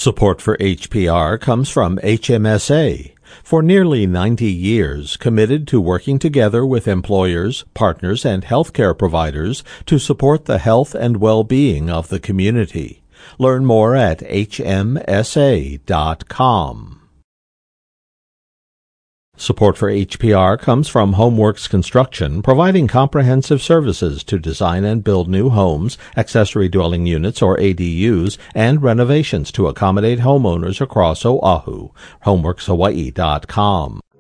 Support for HPR comes from HMSA. For nearly 90 years, committed to working together with employers, partners, and healthcare providers to support the health and well-being of the community. Learn more at hmsa.com. Support for HPR comes from Homeworks Construction, providing comprehensive services to design and build new homes, accessory dwelling units or ADUs, and renovations to accommodate homeowners across Oahu. HomeworksHawaii.com.